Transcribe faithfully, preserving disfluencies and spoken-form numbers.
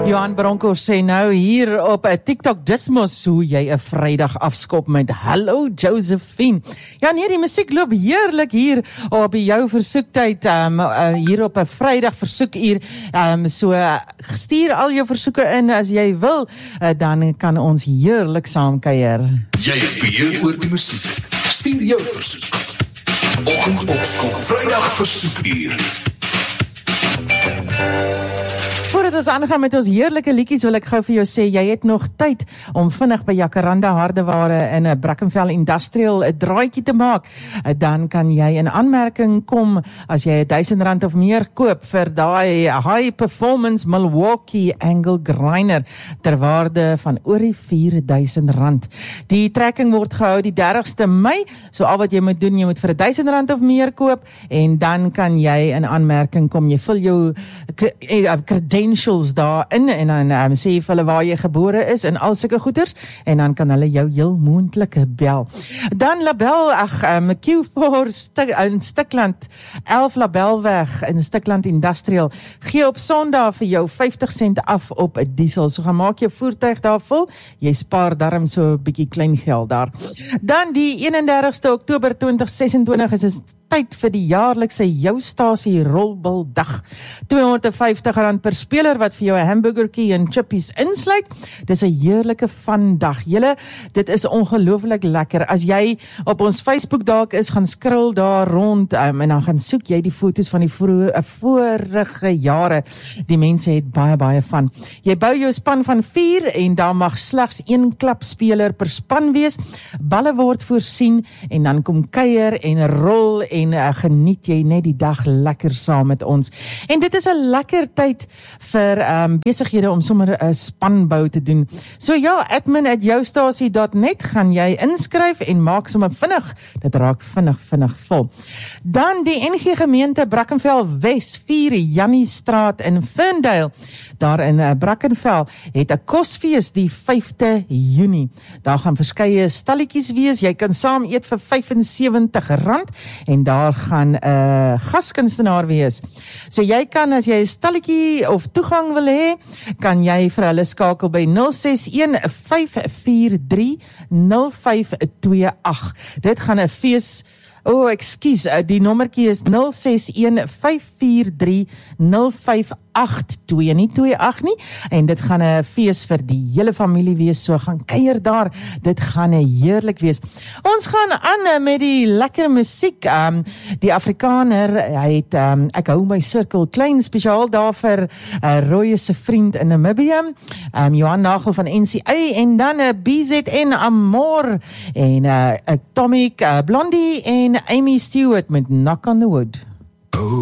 Johan Bronco sê nou hier op 'n TikTok dismos hoe jy 'n Vrydag afskop met Hallo Josephine. Ja nee, die musiek loop heerlik hier op jou versoektyd, um, uh, hier op 'n Vrydag versoekuur. Um, so uh, stuur al jou versoeke in as jy wil, uh, dan kan ons heerlik saam kuier. Jy het beheer oor die musiek. Stuur jou versoek. Oggendopskop Vrydag versoekuur. Voordat ons aangaan met ons heerlike liedjies, wil ek gou vir jou sê, jy het nog tyd om vinnig by Jacaranda Hardeware in 'n Brackenfell Industrial 'n draaitjie te maak. Dan kan jy in aanmerking kom as jy duisend rand of meer koop vir daai high performance Milwaukee angle grinder ter waarde van oor die vier duisend rand. Die trekking word gehou die dertigste Mei, so al wat jy moet doen, jy moet vir duisend rand of meer koop en dan kan jy in aanmerking kom. Jy vul jou credentials daarin en dan um, sê vir hulle waar jy gebore is en al sulke goeders en dan kan hulle jou heel moontlike bel. Dan Label, ag, um, Q four Stik, in Stikland, elf Labelweg in Stikland Industrial, gee op Sondag vir jou vyftig sent af op 'n diesel. So gaan maak jou voertuig daar vol, jy spaar darm so 'n bietjie klein geld daar. Dan die eenendertigste Oktober twintig sesentwintig is dit tyd vir die jaarlikse Jou Stasie Rolbaldag. tweehonderd en vyftig rand per speler wat vir jou 'n hamburgertjie en chippies insluit. Dis 'n heerlike vandag. Julle, dit is ongelooflik lekker. As jy op ons Facebook dalk is, gaan scroll daar rond um, en dan gaan soek jy die foto's van die vroe, uh, vorige jare. Die mense het baie baie van. Jy bou jou span van vier en daar mag slegs een klapspeler per span wees. Balle word voorsien en dan kom kuier en rol en en uh, geniet jy net die dag lekker saam met ons. En dit is 'n lekker tyd vir um, besighede om sommer 'n spanbou te doen. So ja, admin at joustasie dot net gaan jy inskryf en maak sommer vinnig, dit raak vinnig vinnig vol. Dan die N G gemeente Brackenfell Wes, vier Jannie Straat in Ferndale, daar in uh, Brackenfell, het 'n kosfees die vyfde Junie. Daar gaan verskeie stalletjies wees, jy kan saam eet vir vyf en sewenttig rand en daar gaan 'n uh, gaskunstenaar wees. So jy kan, as jy 'n stalletjie of toegang wil hê, kan jy vir hulle skakel by nul ses een vyf vier drie nul vyf twee agt. Dit gaan 'n fees. O, oh, ekskuus, die nommertjie is nul ses een vyf vier drie nul vyf agt twee, nie twee agt nie, en dit gaan 'n fees vir die hele familie wees, so gaan kuier daar, dit gaan 'n heerlik wees. Ons gaan aan met die lekker musiek, um, die Afrikaner, hy het, um, ek hou my sirkel klein, spesiaal daar vir uh, Roy se vriend in Namibië, um, Johan Nagel van N C A, en dan 'n uh, B Z N Amor, en uh, Atomic uh, Blondie, en Amy Stewart met Knock on the Wood.